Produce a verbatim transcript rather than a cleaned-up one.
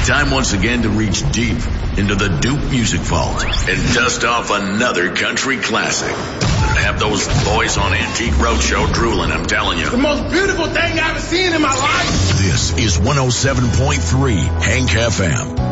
Time once again to reach deep into the Duke Music Vault and dust off another country classic. And have those boys on Antique Roadshow drooling, I'm telling you. The most beautiful thing I've ever seen in my life. This is one oh seven point three Hank F M.